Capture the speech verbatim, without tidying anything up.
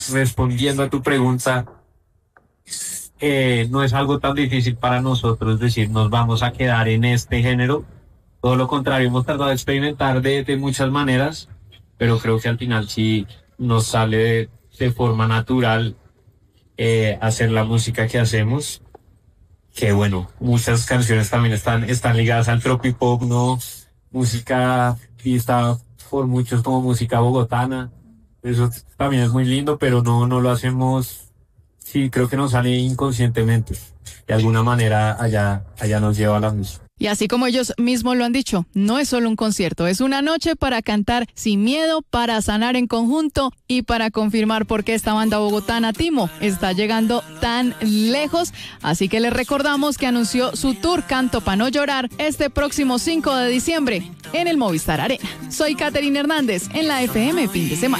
respondiendo a tu pregunta, eh, no es algo tan difícil para nosotros decir nos vamos a quedar en este género. Todo lo contrario, hemos tratado de experimentar de, de muchas maneras, pero creo que al final sí nos sale de, de forma natural eh, hacer la música que hacemos. Que bueno, muchas canciones también están, están ligadas al tropipop, ¿no? Música vista por muchos como música bogotana. Eso también es muy lindo, pero no, no lo hacemos. Sí, creo que nos sale inconscientemente. De alguna manera allá, allá nos lleva la música. Y así como ellos mismos lo han dicho, no es solo un concierto, es una noche para cantar sin miedo, para sanar en conjunto y para confirmar por qué esta banda bogotana Timo está llegando tan lejos. Así que les recordamos que anunció su tour Canto Pa' No Llorar este próximo cinco de diciembre en el Movistar Arena. Soy Katherine Hernández en la F M Fin de Semana.